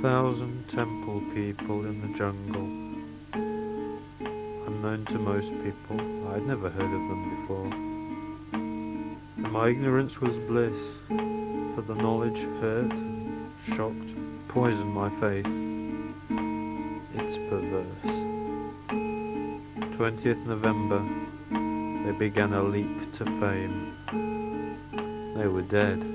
1,000 temple people in the jungle. Unknown to most people, I'd never heard of them before. And my ignorance was bliss, for the knowledge hurt and shocked, poisoned my faith. It's perverse. 20th November, they began a leap to fame. They were dead.